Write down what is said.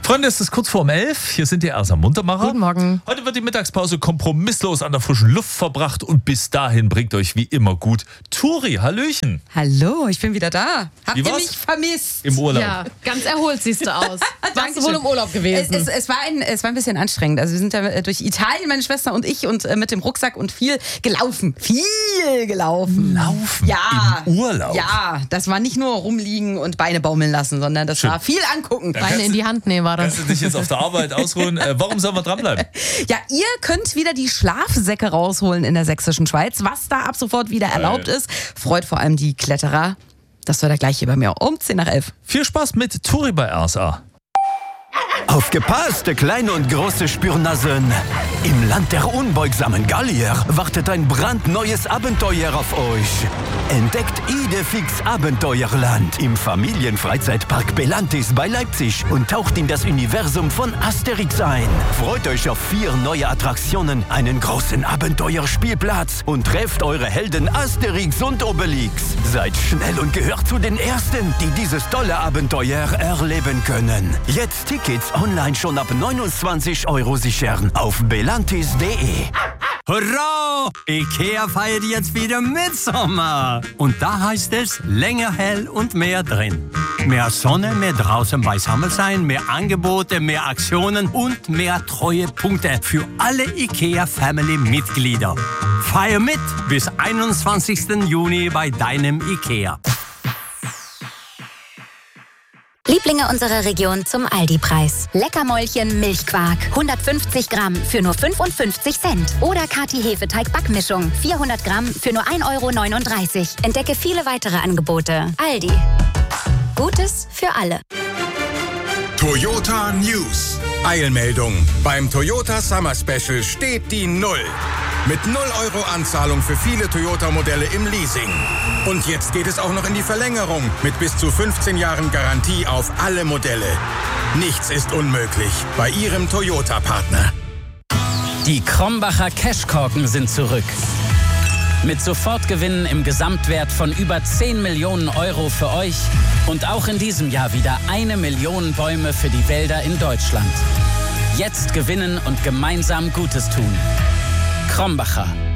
Freunde, es ist kurz vor 11. Hier sind die Ersa Muntermacher. Guten Morgen. Heute wird die Mittagspause kompromisslos an der frischen Luft verbracht und bis dahin bringt euch wie immer gut Turi. Hallöchen. Hallo, ich bin wieder da. Habt Wie ihr war's? mich vermisst? Im Urlaub. Ja, ganz erholt siehst du aus. Warst du Dankeschön. wohl im Urlaub gewesen? Es war ein bisschen anstrengend. Also wir sind ja durch Italien, meine Schwester und ich, und mit dem Rucksack und viel gelaufen. Laufen Ja. im Urlaub. Ja, das war nicht nur rumliegen und Beine baumeln lassen, sondern das Schön. war viel angucken. Beine in die Hand nehmen war das. Kannst du dich jetzt auf der Arbeit ausruhen? Warum sollen wir dranbleiben? Ja, ihr könnt wieder die Schlafsäcke rausholen in der sächsischen Schweiz. Was da ab sofort wieder erlaubt ist, freut vor allem die Kletterer. Das war der gleich hier bei mir um 10 nach 11. Viel Spaß mit Turi bei Ersa. Aufgepasst, kleine und große Spürnasen! Im Land der unbeugsamen Gallier wartet ein brandneues Abenteuer auf euch. Entdeckt Idefix Abenteuerland im Familienfreizeitpark Belantis bei Leipzig und taucht in das Universum von Asterix ein. Freut euch auf 4 neue Attraktionen, einen großen Abenteuerspielplatz und trefft eure Helden Asterix und Obelix. Seid schnell und gehört zu den Ersten, die dieses tolle Abenteuer erleben können. Jetzt Tickets online schon ab 29 € sichern auf belantis.de. Hurra! Ikea feiert jetzt wieder Mitsommer. Und da heißt es länger hell und mehr drin. Mehr Sonne, mehr draußen beisammen sein, mehr Angebote, mehr Aktionen und mehr Treuepunkte für alle Ikea-Family-Mitglieder. Feier mit bis 21. Juni bei deinem Ikea. Lieblinge unserer Region zum Aldi-Preis. Leckermäulchen Milchquark, 150 Gramm für nur 55 Cent. Oder Kati Hefeteig-Backmischung, 400 Gramm für nur 1,39 €. Entdecke viele weitere Angebote. Aldi. Gutes für alle. Toyota News. Eilmeldung. Beim Toyota Summer Special steht die 0. Mit 0 € Anzahlung für viele Toyota-Modelle im Leasing. Und jetzt geht es auch noch in die Verlängerung mit bis zu 15 Jahren Garantie auf alle Modelle. Nichts ist unmöglich bei Ihrem Toyota-Partner. Die Krombacher Cashkorken sind zurück. Mit Sofortgewinnen im Gesamtwert von über 10 Millionen € für euch und auch in diesem Jahr wieder 1 Million Bäume für die Wälder in Deutschland. Jetzt gewinnen und gemeinsam Gutes tun. Krombacher.